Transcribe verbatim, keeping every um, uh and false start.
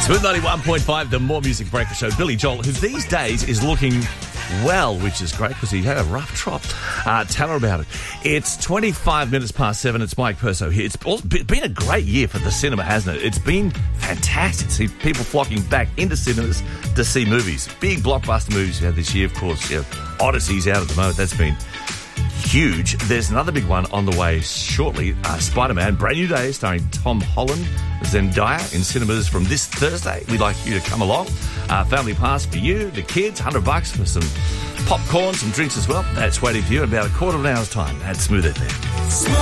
Smooth ninety-one point five, the More Music Breakfast Show. Billy Joel, who these days is looking well, which is great because he had a rough trot. Uh, tell her about it. It's twenty-five minutes past seven. It's Mike Perso here. It's been a great year for the cinema, hasn't it? It's been fantastic to see people flocking back into cinemas to see movies. Big blockbuster movies we had this year, of course. You know, Odyssey's out at the moment. That's been huge. There's another big one on the way shortly. Uh, Spider-Man, Brand New Day, starring Tom Holland, Zendaya in cinemas from this Thursday. We'd like you to come along. Uh, family pass for you, the kids, one hundred bucks for some popcorn, some drinks as well. That's waiting for you in about a quarter of an hour's time. That's Smooth F M.